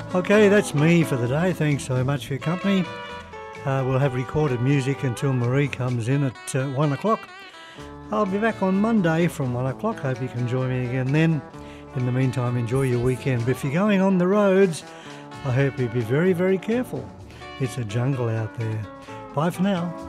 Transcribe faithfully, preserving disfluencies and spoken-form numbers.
Okay, that's me for the day. Thanks so much for your company. Uh, we'll have recorded music until Marie comes in at uh, one o'clock. I'll be back on Monday from one o'clock. Hope you can join me again then. In the meantime, enjoy your weekend. But if you're going on the roads, I hope you be very, very careful. It's a jungle out there. Bye for now.